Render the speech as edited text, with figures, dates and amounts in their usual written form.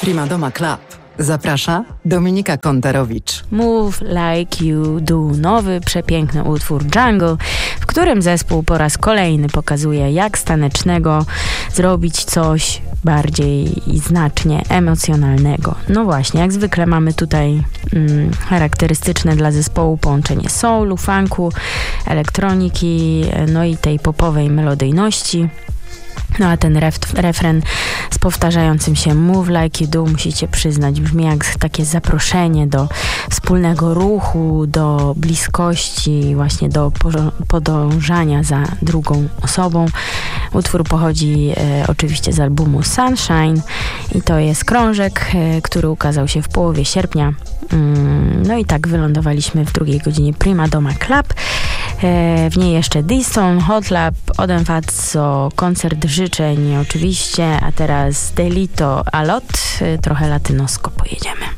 Prima Doma Club. Zaprasza Dominika Kontarowicz. Move Like You Do, nowy, przepiękny utwór Jungle, w którym zespół po raz kolejny pokazuje, jak z tanecznego zrobić coś bardziej i znacznie emocjonalnego. No właśnie, jak zwykle mamy tutaj charakterystyczne dla zespołu połączenie soulu, funku, elektroniki, no i tej popowej melodyjności. No a ten refren z powtarzającym się Move Like You Do, musicie przyznać, brzmi jak takie zaproszenie do wspólnego ruchu, do bliskości, właśnie do podążania za drugą osobą. Utwór pochodzi oczywiście z albumu Sunshine i to jest krążek, który ukazał się w połowie sierpnia. No i tak wylądowaliśmy w drugiej godzinie Prima Doma Club. W niej jeszcze Diston, Hot Lab, Odem Fazzo, koncert życzeń oczywiście, a teraz Delito Alot, trochę latynosko pojedziemy.